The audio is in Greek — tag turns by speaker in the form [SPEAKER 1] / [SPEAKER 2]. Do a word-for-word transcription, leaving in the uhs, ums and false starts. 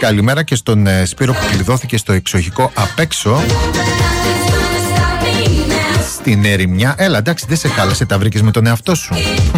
[SPEAKER 1] Καλημέρα και στον ε, Σπύρο που κλειδώθηκε στο εξοχικό απ' έξω στην ερημιά. Έλα, εντάξει, δεν σε χάλασε, τα βρήκες με τον εαυτό σου.